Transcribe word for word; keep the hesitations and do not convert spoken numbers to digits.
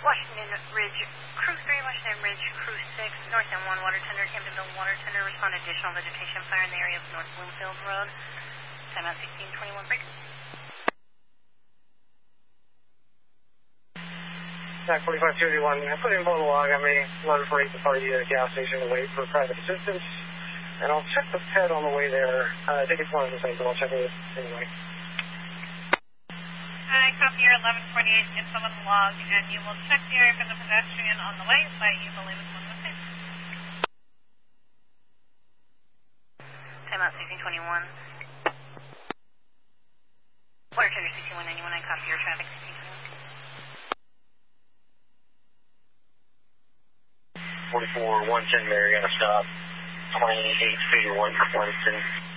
Washington Ridge, Crew three, Washington Ridge, Crew six, North End one, water tender, Hamptonville water tender, respond additional vegetation fire in the area of North Bloomfield Road. Timeout sixteen twenty-one, break. Back forty-five thirty-one, put in photo log on me, loaded for eight to party at a gas station to wait for private assistance. And I'll check the ped on the way there. Uh, I think it's one of the things, but I'll check it anyway. I copy your eleven forty-eight info on the log, and you will check the area for the pedestrian on the way, but you believe it's one of the things. Timeout sixteen twenty-one. Water tender sixty-one ninety-one, I copy your traffic sixteen twenty-one. forty-four one ten, Mariana stop. twenty-eight figure one for Clemson.